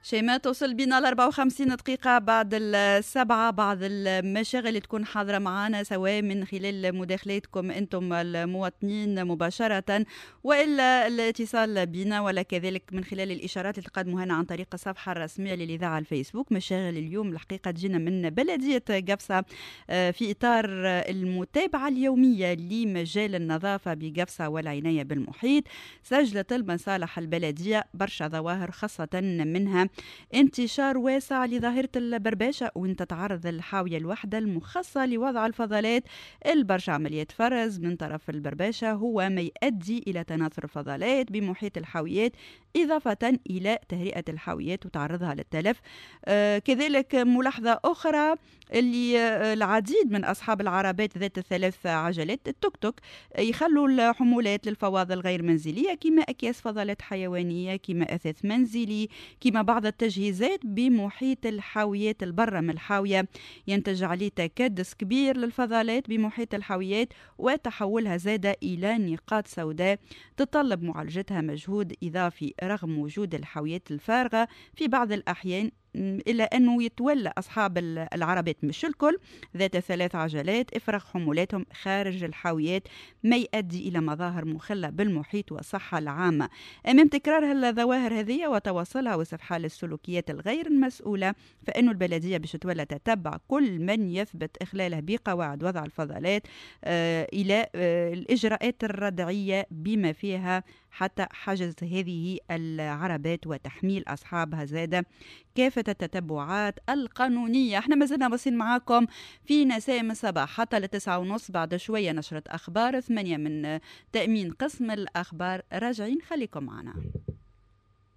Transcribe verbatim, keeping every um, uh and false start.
شيماء، توصل بينا ل أربعة وخمسين دقيقة بعد السبعة. بعض المشاغل اللي تكون حاضرة معنا سواء من خلال مداخلاتكم أنتم المواطنين مباشرة وإلا الاتصال بنا، ولا كذلك من خلال الإشارات اللي تقدموها لنا عن طريق الصفحة الرسمية للإذاعة الفيسبوك. مشاغل اليوم الحقيقة تجينا من بلدية قفصة في إطار المتابعة اليومية لمجال النظافة بقفصة والعناية بالمحيط. سجلت المصالح البلدية برشا ظواهر، خاصة منها انتشار واسع لظاهرة البرباشة، وان تتعرض الحاوية الوحدة المخصصة لوضع الفضلات البرشا عمليات فرز من طرف البرباشة، هو ما يؤدي إلى تناثر الفضلات بمحيط الحاويات، إضافة إلى تهرئة الحاويات وتعرضها للتلف. آه كذلك ملاحظة أخرى اللي آه العديد من أصحاب العربات ذات الثلاث عجلات التوك توك آه يخلوا الحمولات للفواضل غير منزلية، كما أكياس فضلات حيوانية، كما أثاث منزلي، كما بعض التجهيزات بمحيط الحاويات البرة من الحاوية، ينتج عليه تكدس كبير للفضلات بمحيط الحاويات وتحولها زاد إلى نقاط سوداء تتطلب معالجتها مجهود إضافي، رغم وجود الحاويات الفارغة في بعض الأحيان، إلا أنه يتولى أصحاب العربات مش الكل ذات ثلاث عجلات إفراغ حمولاتهم خارج الحاويات، ما يؤدي إلى مظاهر مخلة بالمحيط والصحة العامة. أمام تكرار الظواهر هذه وتواصلها وصف حال السلوكيات الغير المسؤولة، فإنه البلدية باش تولى تتبع كل من يثبت إخلاله بقواعد وضع الفضلات آه إلى آه الإجراءات الردعية بما فيها حتى حجز هذه العربات وتحميل أصحابها زادة كافة التتبعات القانونية. احنا ما زلنا باصين معاكم في نسائم الصباح حتى لتسعة ونص، بعد شوية نشرة أخبار، ثمانية من تأمين قسم الأخبار. راجعين، خليكم معنا.